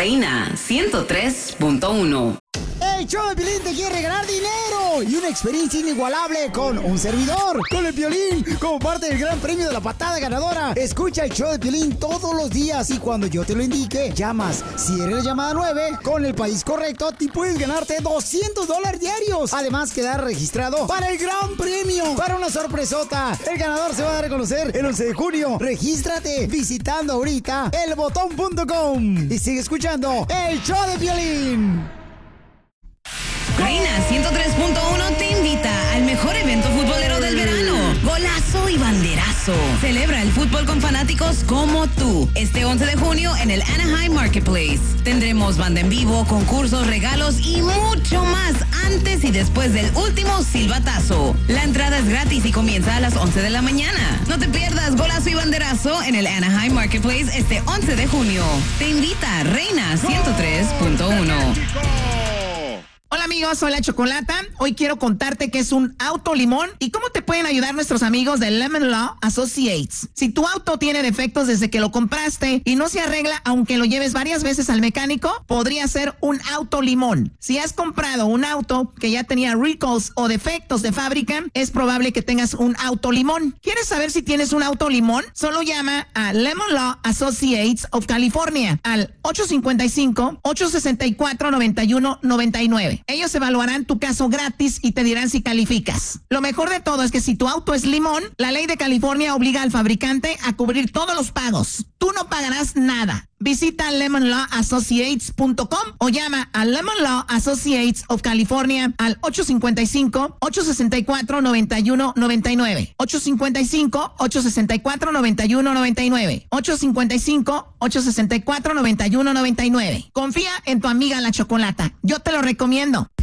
Reina 103.1. El show de Piolín te quiere regalar dinero y una experiencia inigualable con un servidor, con el Piolín, como parte del gran premio de la patada ganadora. Escucha el show de Piolín todos los días y cuando yo te lo indique, llamas. Si eres la llamada 9, con el país correcto, te puedes ganarte $200 diarios. Además, quedar registrado para el gran premio, para una sorpresota. El ganador se va a dar a conocer el 11 de junio. Regístrate visitando ahorita elbotón.com y sigue escuchando el show de Piolín. Reina 103.1 te invita al mejor evento futbolero del verano. Golazo y banderazo. Celebra el fútbol con fanáticos como tú. Este 11 de junio en el Anaheim Marketplace. Tendremos banda en vivo, concursos, regalos y mucho más antes y después del último silbatazo. La entrada es gratis y comienza a las 11 de la mañana. No te pierdas Golazo y banderazo en el Anaheim Marketplace este 11 de junio. Te invita Reina 103.1. Hola amigos, soy la Chocolata. Hoy quiero contarte qué es un auto limón y cómo te pueden ayudar nuestros amigos de Lemon Law Associates. Si tu auto tiene defectos desde que lo compraste y no se arregla aunque lo lleves varias veces al mecánico, podría ser un auto limón. Si has comprado un auto que ya tenía recalls o defectos de fábrica, es probable que tengas un auto limón. ¿Quieres saber si tienes un auto limón? Solo llama a Lemon Law Associates of California al 855-864-9199. Ellos evaluarán tu caso gratis y te dirán si calificas. Lo mejor de todo es que si tu auto es limón, la ley de California obliga al fabricante a cubrir todos los pagos. Tú no pagarás nada. Visita lemonlawassociates.com o llama a Lemon Law Associates of California al 855-864-9199. 855-864-9199. 855-864-9199. Confía en tu amiga la Chocolata. Yo te lo recomiendo.